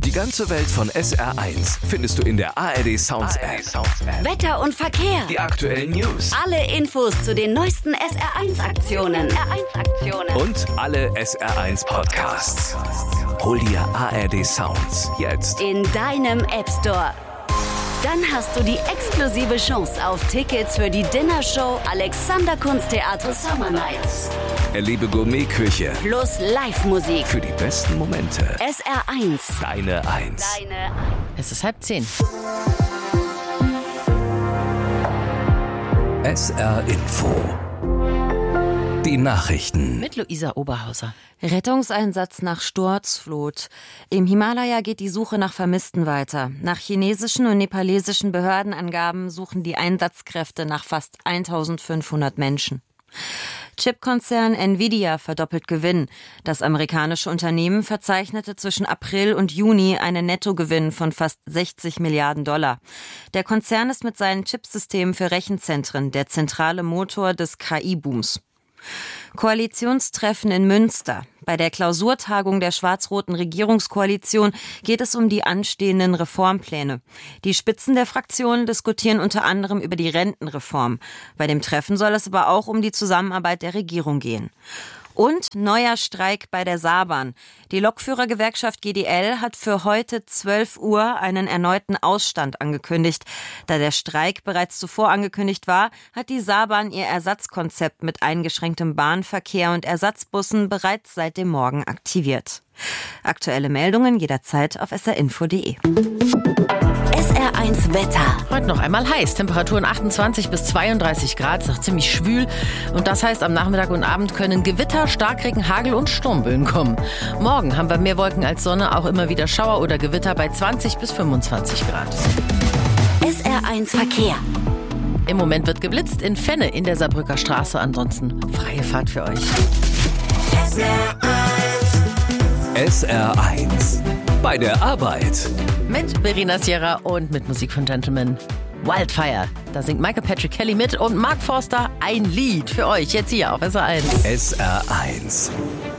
Die ganze Welt von SR1 findest du in der ARD Sounds App. Wetter und Verkehr. Die aktuellen News. Alle Infos zu den neuesten SR1-Aktionen. Und alle SR1 Podcasts. Hol dir ARD Sounds jetzt in deinem App Store. Dann hast du die exklusive Chance auf Tickets für die Dinnershow Alexander Kunsttheater Summer Nights. Erlebe Gourmetküche Plus Live-Musik. für die besten Momente. SR1. Deine Eins. Es ist 9:30. SR Info. Die Nachrichten. Mit Luisa Oberhauser. Rettungseinsatz nach Sturzflut. Im Himalaya geht die Suche nach Vermissten weiter. Nach chinesischen und nepalesischen Behördenangaben suchen die Einsatzkräfte nach fast 1500 Menschen. Chipkonzern Nvidia verdoppelt Gewinn. Das amerikanische Unternehmen verzeichnete zwischen April und Juni einen Nettogewinn von fast 60 Milliarden $. Der Konzern ist mit seinen Chipsystemen für Rechenzentren der zentrale Motor des KI-Booms. Koalitionstreffen in Münster. Bei der Klausurtagung der schwarz-roten Regierungskoalition geht es um die anstehenden Reformpläne. Die Spitzen der Fraktionen diskutieren unter anderem über die Rentenreform. Bei dem Treffen soll es aber auch um die Zusammenarbeit der Regierung gehen. Und neuer Streik bei der Saarbahn. Die Lokführergewerkschaft GDL hat für heute 12 Uhr einen erneuten Ausstand angekündigt. Da der Streik bereits zuvor angekündigt war, hat die Saarbahn ihr Ersatzkonzept mit eingeschränktem Bahnverkehr und Ersatzbussen bereits seit dem Morgen aktiviert. Aktuelle Meldungen jederzeit auf srinfo.de. SR1 Wetter. Heute noch einmal heiß. Temperaturen 28 bis 32 Grad. Ist auch ziemlich schwül. Und das heißt, am Nachmittag und Abend können Gewitter, Starkregen, Hagel und Sturmböen kommen. Morgen haben wir mehr Wolken als Sonne, auch immer wieder Schauer oder Gewitter bei 20 bis 25 Grad. SR1 Verkehr. Im Moment wird geblitzt in Fenne in der Saarbrücker Straße. Ansonsten freie Fahrt für euch. SR1. Bei der Arbeit. Mit Verena Sierra und mit Musik von Gentleman. Wildfire. Da singt Michael Patrick Kelly mit und Mark Forster ein Lied für euch jetzt hier auf SR1. SR1.